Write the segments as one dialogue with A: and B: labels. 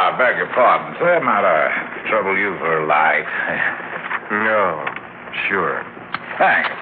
A: I beg your pardon, sir. Might I trouble you for a light?
B: No, sure.
A: Thanks.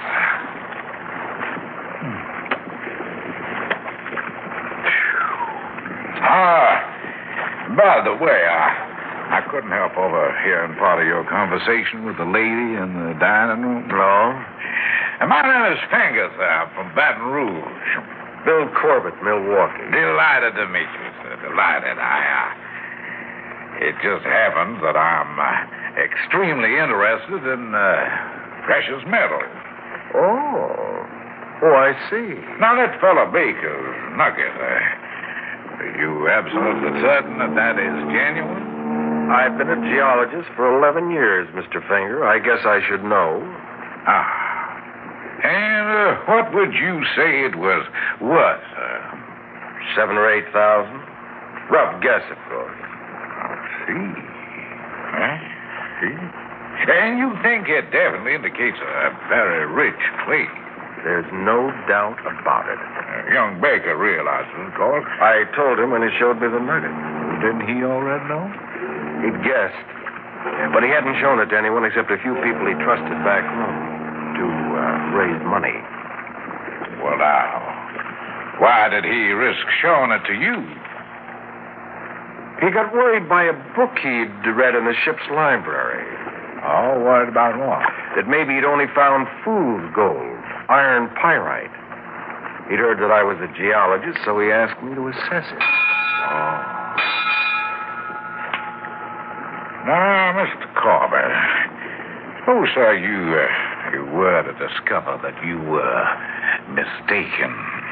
A: By the way, I couldn't help overhearing part of your conversation with the lady in the dining room.
B: No?
A: My name is Finger, sir. I'm from Baton Rouge.
B: Bill Corbett, Milwaukee.
A: Delighted to meet you, sir. Delighted. It just happens that I'm extremely interested in precious metals.
B: Oh, I see.
A: Now, that fellow Baker's nugget, are you absolutely certain that is genuine?
B: I've been a geologist for 11 years, Mr. Finger. I guess I should know.
A: And what would you say it was worth, sir?
B: 7,000 or 8,000. Rough guess, of course.
A: See. And you think it definitely indicates a very rich place?
B: There's no doubt about it.
A: Young Baker realizes, of course.
B: I told him when he showed me the nugget.
A: Didn't he already know?
B: He'd guessed. But he hadn't shown it to anyone except a few people he trusted back home to raise money.
A: Well, now, why did he risk showing it to you?
B: He got worried by a book he'd read in the ship's library.
A: Oh, worried about what?
B: That maybe he'd only found fool's gold, iron pyrite. He'd heard that I was a geologist, so he asked me to assess it.
A: Oh. Now, Mr. Corbett, suppose, sir, you were to discover that you were mistaken.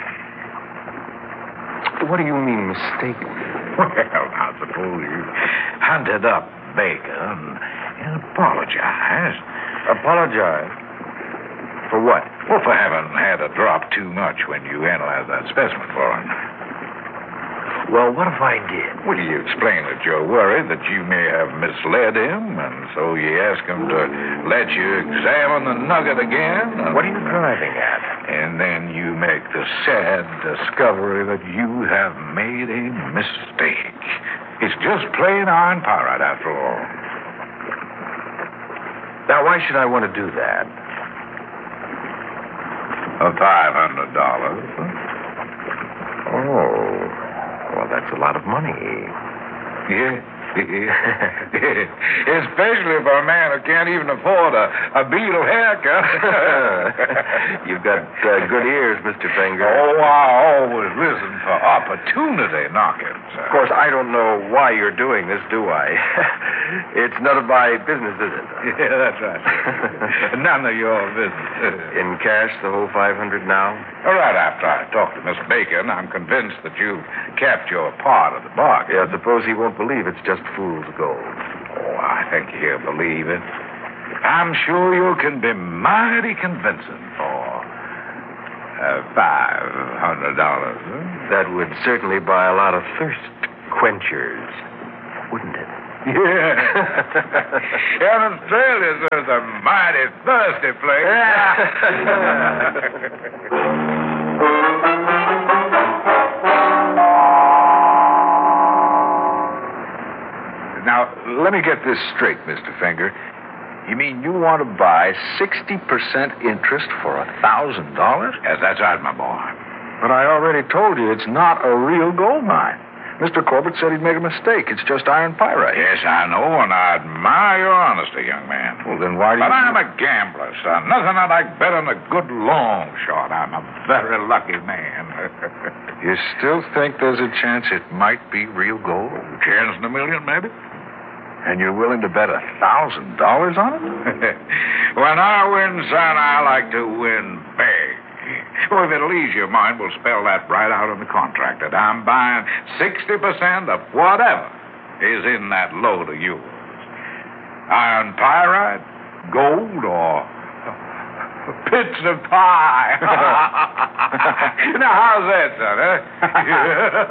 B: What do you mean, mistaken?
A: Well, I suppose you hunted up Baker and apologized.
B: Apologize? For what?
A: Well, for having had to drop too much when you analyzed that specimen for him.
B: Well, what if I did?
A: Well, you explain that you're worried that you may have misled him, and so you ask him to let you examine the nugget again.
B: What are you driving at?
A: And then you make the sad discovery that you have made a mistake. It's just plain iron pyrite, after all.
B: Now, why should I want to do that?
A: $500.
B: Oh, well, that's a lot of money.
A: Yeah. Especially for a man who can't even afford a beetle haircut.
B: You've got good ears, Mr. Finger.
A: Oh, I always listen for opportunity knockings.
B: Of course, I don't know why you're doing this, do I? It's none of my business, is it?
A: Yeah, that's right. None of your business.
B: In cash, the whole $500 now?
A: All right, after I talk to Miss Bacon, I'm convinced that you've kept your part of the bargain.
B: Yeah, suppose he won't believe it's just fool's gold.
A: Oh, I think he'll believe it. I'm sure you can be mighty convincing for $500.
B: That would certainly buy a lot of thirst quenchers, wouldn't it?
A: Yeah. And Australia's is a mighty thirsty place. Now, let me get this straight, Mr. Finger. You mean you want to buy 60% interest for $1,000? Yes, that's right, my boy. But I already told you it's not a real gold mine. Mr. Corbett said he'd made a mistake. It's just iron pyrite. Yes, I know, and I admire your honesty, young man. Well, then why do you... But I'm a gambler, son. Nothing I like better than a good long shot. I'm a very lucky man. You still think there's a chance it might be real gold? Chance in a million, maybe? And you're willing to bet $1,000 on it? When I win, son, I like to win big. Well, if it'll ease your mind, we'll spell that right out in the contract that I'm buying 60% of whatever is in that load of yours. Iron pyrite, gold, or bits of pie. Now, how's that, son, huh?